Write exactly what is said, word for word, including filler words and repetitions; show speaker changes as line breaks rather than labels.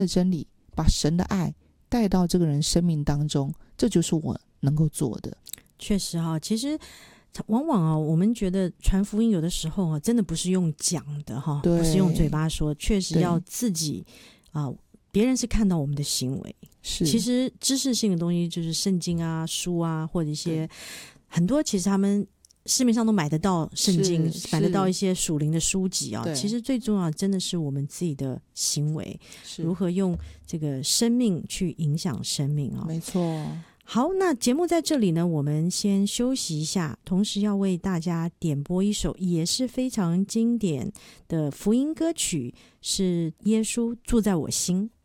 的真理，把神的爱带到这个人生命当中，这就是我能够做的。
确实哈、哦，其实往往啊、哦，我们觉得传福音有的时候啊，真的不是用讲的哈、哦，不是用嘴巴说，确实要自己啊、呃，别人是看到我们的行为。
是，
其实知识性的东西就是圣经啊、书啊，或者一些很多，其实他们市面上都买得到圣经，买得到一些属灵的书籍啊。其实最重要真的是我们自己的行为，如何用这个生命去影响生命啊。
没错。
好，那节目在这里呢，我们先休息一下，同时要为大家点播一首也是非常经典的福音歌曲，是耶稣住在我心。